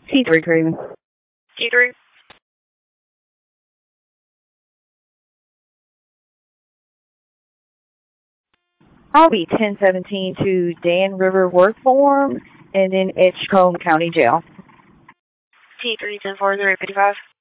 T3 Craven. T3. I'll be 1017 to Dan River Work Form and then Edgecombe County Jail. T3 10-4, 055.